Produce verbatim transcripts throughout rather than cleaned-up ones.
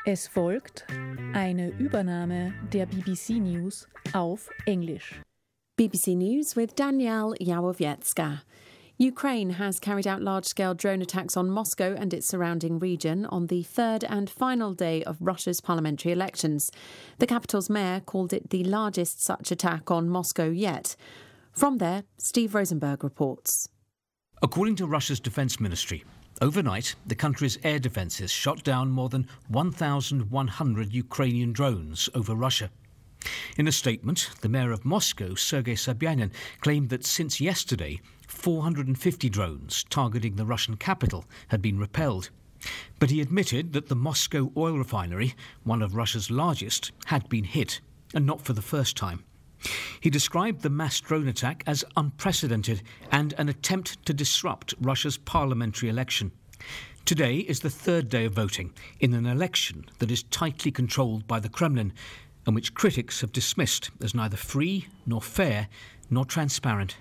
Es folgt eine Übernahme der B B C News auf Englisch. B B C News with Danielle Yawowiecka. Ukraine has carried out large-scale drone attacks on Moscow and its surrounding region on the third and final day of Russia's parliamentary elections. The capital's mayor called it the largest such attack on Moscow yet. From there, Steve Rosenberg reports. According to Russia's defence ministry, overnight the country's air defences shot down more than one thousand one hundred Ukrainian drones over Russia. In a statement, the mayor of Moscow, Sergei Sobyanin, claimed that since yesterday, four hundred fifty drones targeting the Russian capital had been repelled. But he admitted that the Moscow oil refinery, one of Russia's largest, had been hit, and not for the first time. He described the mass drone attack as unprecedented and an attempt to disrupt Russia's parliamentary election. Today is the third day of voting in an election that is tightly controlled by the Kremlin and which critics have dismissed as neither free nor fair nor transparent.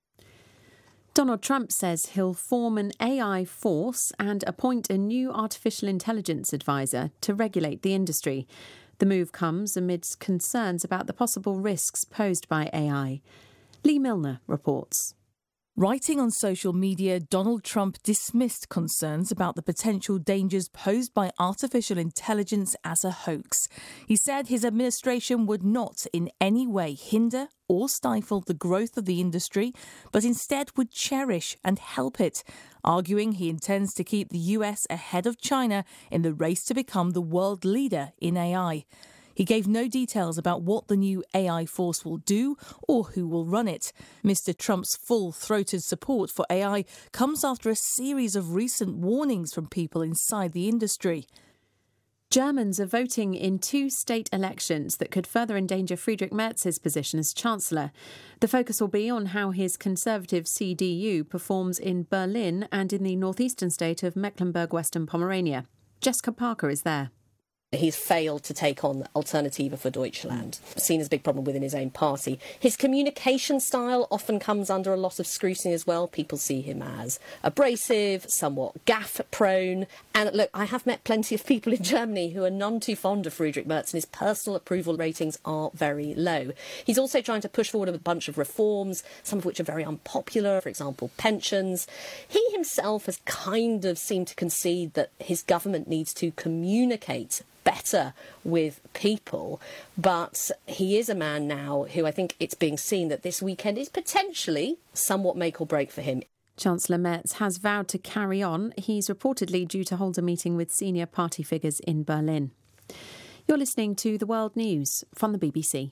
Donald Trump says he'll form an A I force and appoint a new artificial intelligence advisor to regulate the industry. The move comes amidst concerns about the possible risks posed by A I. Lee Milner reports. Writing on social media, Donald Trump dismissed concerns about the potential dangers posed by artificial intelligence as a hoax. He said his administration would not in any way hinder or stifle the growth of the industry, but instead would cherish and help it, arguing he intends to keep the U S ahead of China in the race to become the world leader in A I. He gave no details about what the new A I force will do or who will run it. Mister Trump's full-throated support for A I comes after a series of recent warnings from people inside the industry. Germans are voting in two state elections that could further endanger Friedrich Merz's position as Chancellor. The focus will be on how his conservative C D U performs in Berlin and in the northeastern state of Mecklenburg-Western Pomerania. Jessica Parker is there. He's failed to take on Alternative for Deutschland, seen as a big problem within his own party. His communication style often comes under a lot of scrutiny as well. People see him as abrasive, somewhat gaffe-prone. And look, I have met plenty of people in Germany who are none too fond of Friedrich Merz, and his personal approval ratings are very low. He's also trying to push forward a bunch of reforms, some of which are very unpopular, for example, pensions. He himself has kind of seemed to concede that his government needs to communicate better with people, but he is a man now who I think it's being seen that this weekend is potentially somewhat make or break for him. Chancellor Merz has vowed to carry on. He's reportedly due to hold a meeting with senior party figures in Berlin. You're listening to The World News from the B B C.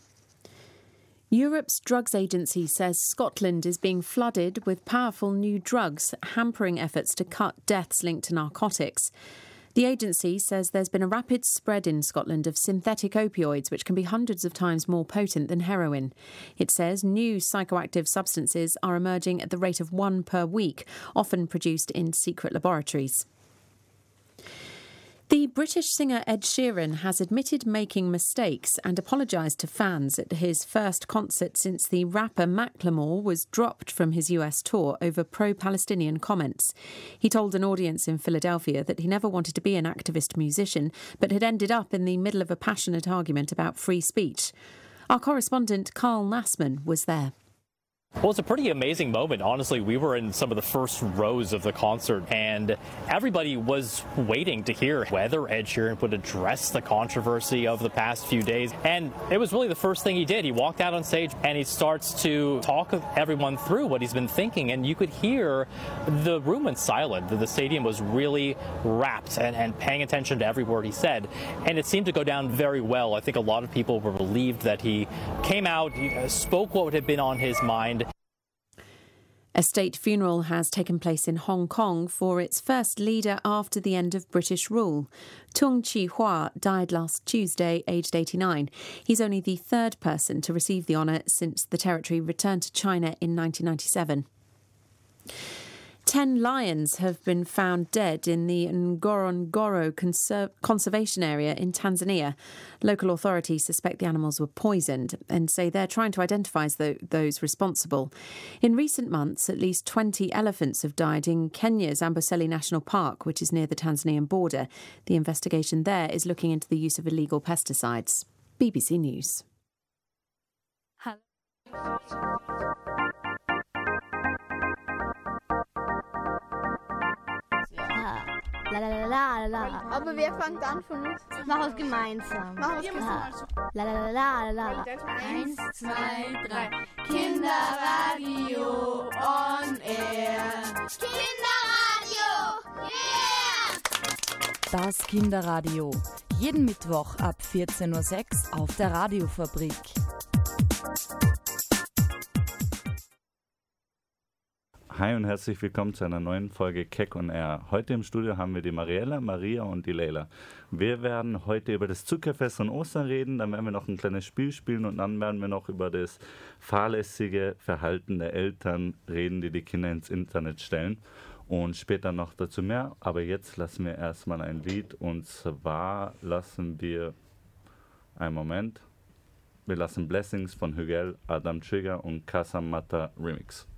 Europe's drugs agency says Scotland is being flooded with powerful new drugs, hampering efforts to cut deaths linked to narcotics. The agency says there's been a rapid spread in Scotland of synthetic opioids, which can be hundreds of times more potent than heroin. It says new psychoactive substances are emerging at the rate of one per week, often produced in secret laboratories. The British singer Ed Sheeran has admitted making mistakes and apologised to fans at his first concert since the rapper Macklemore was dropped from his U S tour over pro-Palestinian comments. He told an audience in Philadelphia that he never wanted to be an activist musician, but had ended up in the middle of a passionate argument about free speech. Our correspondent Carl Nassman was there. Well, it's a pretty amazing moment. Honestly, we were in some of the first rows of the concert, and everybody was waiting to hear whether Ed Sheeran would address the controversy of the past few days. And it was really the first thing he did. He walked out on stage and he starts to talk everyone through what he's been thinking. And you could hear the room went silent. The stadium was really rapt and, and paying attention to every word he said. And it seemed to go down very well. I think a lot of people were relieved that he came out, he spoke what had been on his mind. A state funeral has taken place in Hong Kong for its first leader after the end of British rule. Tung Chee-hwa died last Tuesday, aged eighty-nine. He's only the third person to receive the honour since the territory returned to China in nineteen ninety-seven. Ten lions have been found dead in the Ngorongoro Conser- Conservation Area in Tanzania. Local authorities suspect the animals were poisoned and say they're trying to identify th- those responsible. In recent months, at least twenty elephants have died in Kenya's Amboseli National Park, which is near the Tanzanian border. The investigation there is looking into the use of illegal pesticides. B B C News. La la la la la. Aber wer fängt an von uns? Machen wir es gemeinsam. Machen wir es gemeinsam. La la la la la. Eins, zwei, drei. Kinderradio on air. Kinderradio, yeah! Das Kinderradio. Jeden Mittwoch ab vierzehn Uhr sechs auf der Radiofabrik. Hi und herzlich willkommen zu einer neuen Folge Keck on Air. Heute im Studio haben wir die Mariella, Maria und die Leila. Wir werden heute über das Zuckerfest und Ostern reden, dann werden wir noch ein kleines Spiel spielen und dann werden wir noch über das fahrlässige Verhalten der Eltern reden, die die Kinder ins Internet stellen. Und später noch dazu mehr, aber jetzt lassen wir erstmal ein Lied und zwar lassen wir, einen Moment, wir lassen Blessings von Hügel, Adam Trigger und Casa Mata Remix.